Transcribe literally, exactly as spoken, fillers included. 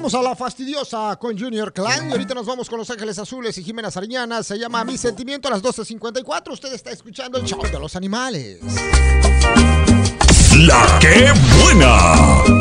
Regresamos a La Fastidiosa con Junior Clan y ahorita nos vamos con Los Ángeles Azules y Jimena Sariñana. Se llama Mi Sentimiento a las doce cincuenta y cuatro. Usted está escuchando el show de los animales. La que buena.